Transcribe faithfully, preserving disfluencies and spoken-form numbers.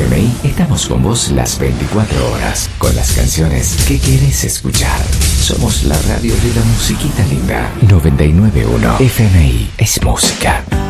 M I estamos con vos las veinticuatro horas, con las canciones que querés escuchar. Somos la radio de la musiquita linda. noventa y nueve punto uno F M I es música.